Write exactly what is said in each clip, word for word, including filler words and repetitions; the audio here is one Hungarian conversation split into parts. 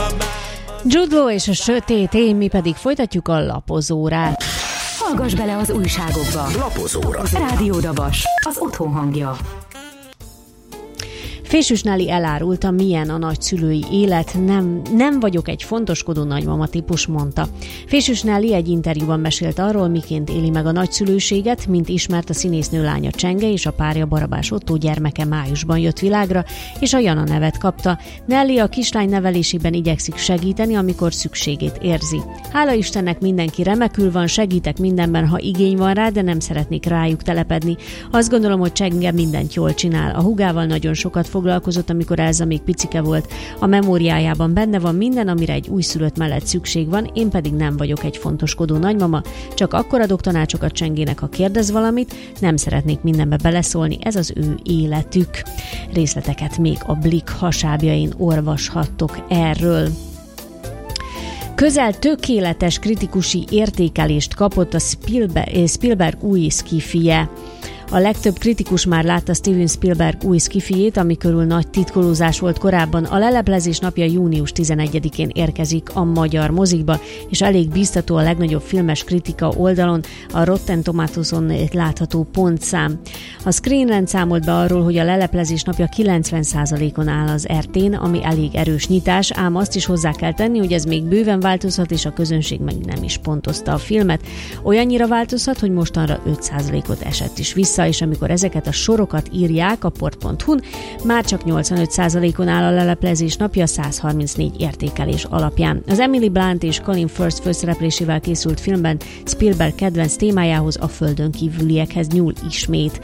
Jude Law és a sötét én, mi pedig folytatjuk a lapozórát. Hallgass bele az újságokba. Lapozóra. Rádió Dabas, az otthon hangja. Fésűs Nelly elárulta, milyen a nagyszülői élet, nem, nem vagyok egy fontoskodó nagymama típus, mondta. Fésűs Nelly egy interjúban mesélt arról, miként éli meg a nagyszülőséget, mint ismert a színésznő lánya Csenge és a párja Barabás Ottó gyermeke májusban jött világra, és a Jana nevet kapta. Nelly a kislány nevelésében igyekszik segíteni, amikor szükségét érzi. Hála Istennek mindenki remekül van, segítek mindenben, ha igény van rá, de nem szeretnék rájuk telepedni. Azt gondolom, hogy Csenge mindent jól csinál. A húgával nagyon sokat foglalkozott, amikor Elza még picike volt. A memóriájában benne van minden, amire egy újszülött mellett szükség van, én pedig nem vagyok egy fontoskodó nagymama, csak akkor adok tanácsokat Csengének, ha kérdez valamit, nem szeretnék mindenbe beleszólni, ez az ő életük. Részleteket még a Blick hasábjain olvashattok erről. Közel tökéletes kritikusi értékelést kapott a Spielberg, Spielberg új szkifije. A legtöbb kritikus már látta Steven Spielberg új szkifijét, ami körül nagy titkolózás volt korábban. A leleplezés napja június tizenegyedikén érkezik a magyar mozikba, és elég bíztató a legnagyobb filmes kritika oldalon, a Rotten Tomatoes-on látható pontszám. A Screenrant számolt be arról, hogy a leleplezés napja kilencven százalékon áll az er té-n, ami elég erős nyitás, ám azt is hozzá kell tenni, hogy ez még bőven változhat, és a közönség meg nem is pontozta a filmet. Olyannyira változhat, hogy mostanra öt százalékot esett is vissza, és amikor ezeket a sorokat írják a port pont hu-n, már csak nyolcvanöt százalékon áll a leleplezés napja száz harmincnégy értékelés alapján. Az Emily Blunt és Colin Firth főszereplésével készült filmben Spielberg kedvenc témájához, a földön kívüliekhez nyúl ismét.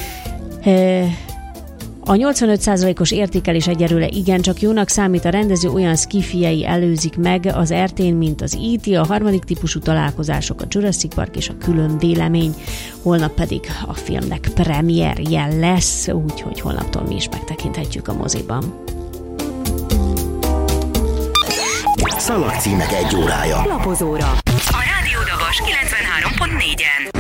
E- A nyolcvanöt százalékos értékelés egyelőre igencsak jónak számít, a rendező olyan szkifijei előzik meg az er té-n, mint az í té, a harmadik típusú találkozások, a Jurassic Park és a Külön vélemény. Holnap pedig a filmnek premierje lesz, úgyhogy holnaptól mi is megtekinthetjük a moziban. Szalagcímek egy órája. Lapozóra. A Rádió Dabas kilencvenhárom pont négyen.